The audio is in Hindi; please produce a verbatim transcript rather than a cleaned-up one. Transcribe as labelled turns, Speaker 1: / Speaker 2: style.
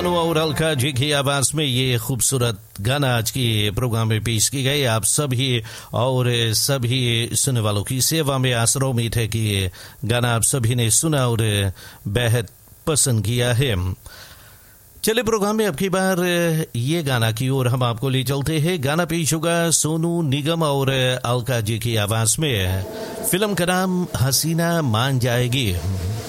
Speaker 1: और अलका जी की आवाज में ये खूबसूरत गाना आज की प्रोग्राम में पेश की गई। आप सभी और सभी सुनने वालों की सेवा में आसरा उम्मीद है कि ये गाना आप सभी ने सुना और बेहद पसंद किया है। चले प्रोग्राम में अब की बार ये गाना की ओर हम आपको ले चलते हैं। गाना पेश होगा सोनू निगम और अलका जी की आवाज में। फिल्म का नाम हसीना मान जाएगी।